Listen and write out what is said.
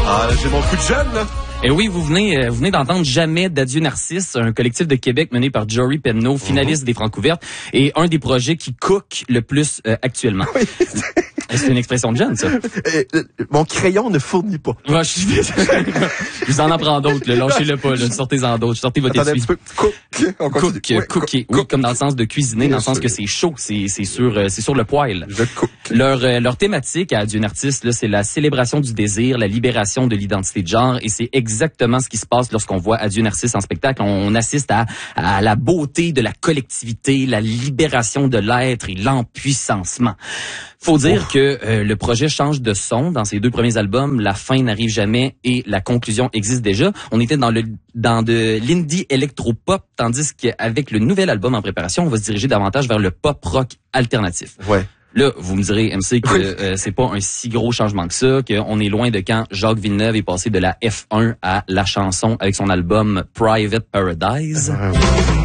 Ah, là, j'ai mon coup de jeune, là. Et oui, vous venez d'entendre Jamais d'Adieu Narcisse, un collectif de Québec mené par Jory Penneau, finaliste des Francouvertes, et un des projets qui cook le plus actuellement. Oui. C'est une expression de jeune, ça. Mon crayon ne fournit pas. Ouais, je vous en apprends d'autres, là. Lâchez-le pas, là. Sortez-en d'autres. Sortez votre Attendez un essuie. petit peu. Cooker. Oui, comme dans le sens de cuisiner, dans le sens que c'est chaud, c'est sur le poêle. Je cook. Leur thématique à Adieu Narcisse, là, c'est la célébration du désir, la libération de l'identité de genre, et c'est exactement ce qui se passe lorsqu'on voit Adieu Narcisse en spectacle. On assiste à la beauté de la collectivité, la libération de l'être et l'empuissancement. Faut dire que le projet change de son dans ses deux premiers albums. La fin n'arrive jamais et la conclusion existe déjà. On était dans de l'indie électro-pop, tandis qu'avec le nouvel album en préparation, on va se diriger davantage vers le pop-rock alternatif. Ouais. Là, vous me direz, MC, que c'est pas un si gros changement que ça, qu'on est loin de quand Jacques Villeneuve est passé de la F1 à la chanson avec son album Private Paradise.